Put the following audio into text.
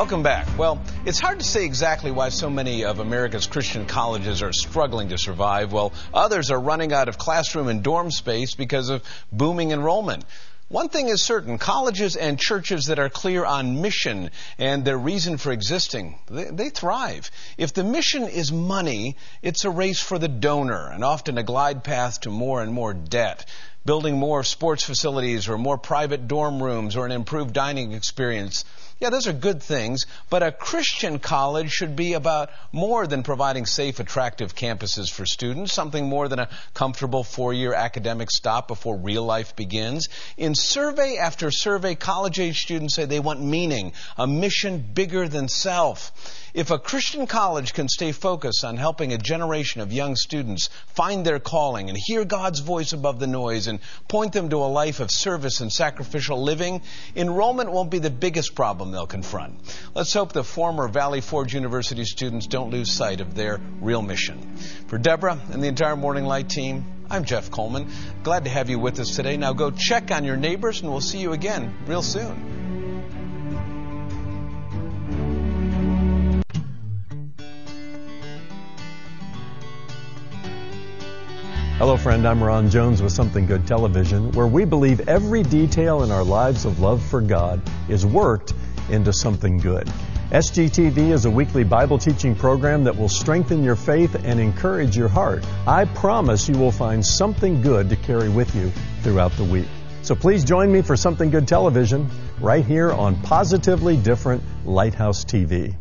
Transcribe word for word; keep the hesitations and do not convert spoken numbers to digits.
Welcome back. Well, it's hard to say exactly why so many of America's Christian colleges are struggling to survive, while others are running out of classroom and dorm space because of booming enrollment. One thing is certain, colleges and churches that are clear on mission and their reason for existing, they, they thrive. If the mission is money, it's a race for the donor and often a glide path to more and more debt. Building more sports facilities or more private dorm rooms or an improved dining experience. Yeah, those are good things, but a Christian college should be about more than providing safe, attractive campuses for students, something more than a comfortable four-year academic stop before real life begins. In survey after survey, college-age students say they want meaning, a mission bigger than self. If a Christian college can stay focused on helping a generation of young students find their calling and hear God's voice above the noise and point them to a life of service and sacrificial living, enrollment won't be the biggest problem they'll confront. Let's hope the former Valley Forge University students don't lose sight of their real mission. For Deborah and the entire Morning Light team, I'm Jeff Coleman. Glad to have you with us today. Now go check on your neighbors and we'll see you again real soon. Hello friend, I'm Ron Jones with Something Good Television, where we believe every detail in our lives of love for God is worked into something good. S G T V is a weekly Bible teaching program that will strengthen your faith and encourage your heart. I promise you will find something good to carry with you throughout the week. So please join me for Something Good Television right here on Positively Different Lighthouse T V.